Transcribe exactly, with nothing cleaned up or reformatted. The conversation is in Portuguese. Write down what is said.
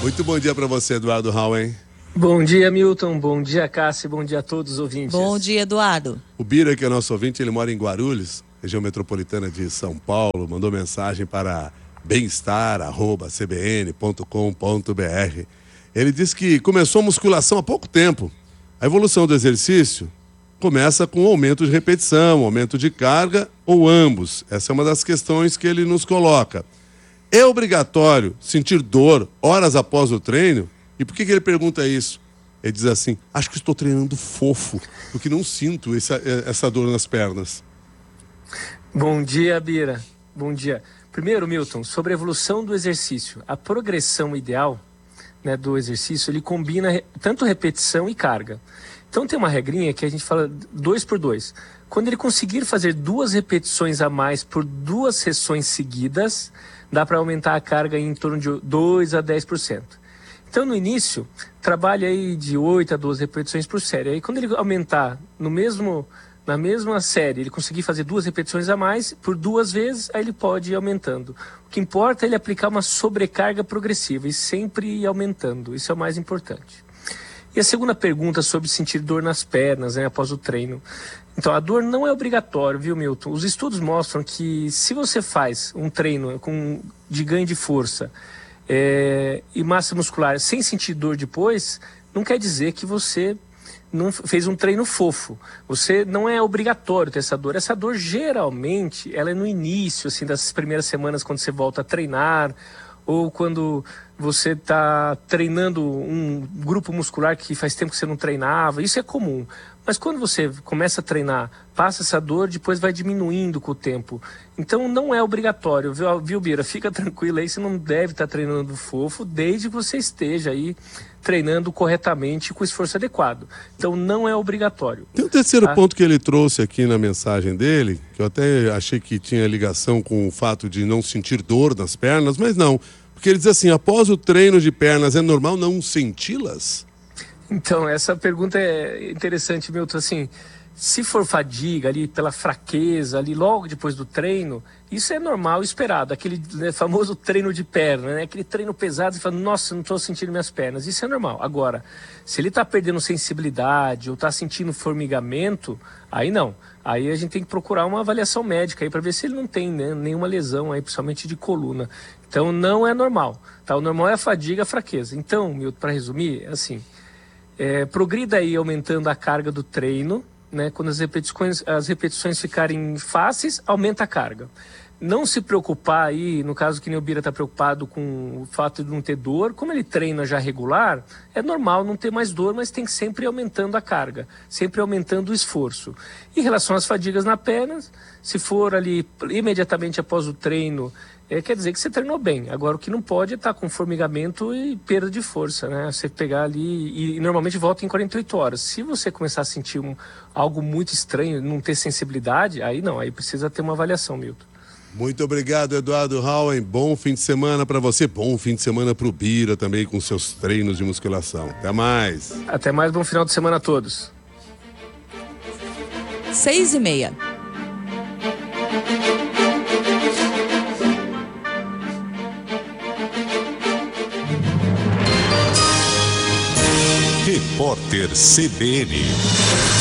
Muito bom dia para você, Eduardo Hauen. Bom dia, Milton. Bom dia, Cássio. Bom dia a todos os ouvintes. Bom dia, Eduardo. O Bira, que é nosso ouvinte, ele mora em Guarulhos, região metropolitana de São Paulo, mandou mensagem para bem-estar arroba c b n ponto com ponto b r. Ele disse que começou a musculação há pouco tempo. A evolução do exercício começa com aumento de repetição, aumento de carga ou ambos. Essa é uma das questões que ele nos coloca. É obrigatório sentir dor horas após o treino? E por que, que ele pergunta isso? Ele diz assim, acho que estou treinando fofo, porque não sinto essa, essa dor nas pernas. Bom dia, Bira. Bom dia. Primeiro, Milton, sobre a evolução do exercício. A progressão ideal, né, do exercício, ele combina tanto repetição e carga. Então tem uma regrinha que a gente fala dois por dois. Quando ele conseguir fazer duas repetições a mais por duas sessões seguidas, dá para aumentar a carga em torno de dois a dez por cento. Então, no início, trabalha aí de oito a doze repetições por série. Aí, quando ele aumentar no mesmo, na mesma série, ele conseguir fazer duas repetições a mais, por duas vezes, aí ele pode ir aumentando. O que importa é ele aplicar uma sobrecarga progressiva e sempre ir aumentando. Isso é o mais importante. E a segunda pergunta sobre sentir dor nas pernas, né, após o treino. Então, a dor não é obrigatório, viu, Milton? Os estudos mostram que se você faz um treino com, de ganho de força é, e massa muscular sem sentir dor depois, não quer dizer que você não fez um treino fofo. Você não é obrigatório ter essa dor. Essa dor, geralmente, ela é no início, assim, das primeiras semanas, quando você volta a treinar, ou quando você está treinando um grupo muscular que faz tempo que você não treinava. Isso é comum. Mas quando você começa a treinar, passa essa dor, depois vai diminuindo com o tempo. Então não é obrigatório, viu, viu Bira? Fica tranquilo aí, você não deve estar treinando fofo, desde que você esteja aí treinando corretamente com o esforço adequado. Então não é obrigatório. Tem um terceiro tá? ponto que ele trouxe aqui na mensagem dele, que eu até achei que tinha ligação com o fato de não sentir dor nas pernas, mas não. Porque ele diz assim, após o treino de pernas, é normal não senti-las? Então, essa pergunta é interessante, Milton. Assim, se for fadiga ali, pela fraqueza ali, logo depois do treino, isso é normal e esperado. Aquele, né, famoso treino de perna, né? Aquele treino pesado, você fala, nossa, não estou sentindo minhas pernas. Isso é normal. Agora, se ele está perdendo sensibilidade ou está sentindo formigamento, aí não. Aí a gente tem que procurar uma avaliação médica aí para ver se ele não tem, né, nenhuma lesão aí, principalmente de coluna. Então, não é normal. Tá? O normal é a fadiga, a fraqueza. Então, Milton, para resumir, assim... É, progrida aí aumentando a carga do treino, né? Quando as repetições, as repetições ficarem fáceis, aumenta a carga. Não se preocupar aí, no caso que nem o Bira está preocupado com o fato de não ter dor, como ele treina já regular, é normal não ter mais dor, mas tem que sempre ir aumentando a carga, sempre aumentando o esforço. Em relação às fadigas nas pernas, se for ali imediatamente após o treino, É, quer dizer que você treinou bem. Agora, o que não pode é estar com formigamento e perda de força, né? Você pegar ali e, e normalmente volta em quarenta e oito horas. Se você começar a sentir um, algo muito estranho, não ter sensibilidade, aí não, aí precisa ter uma avaliação, Milton. Muito obrigado, Eduardo Hauen. Bom fim de semana para você. Bom fim de semana para o Bira também com seus treinos de musculação. Até mais. Até mais, bom final de semana a todos. Seis e meia. Repórter C B N.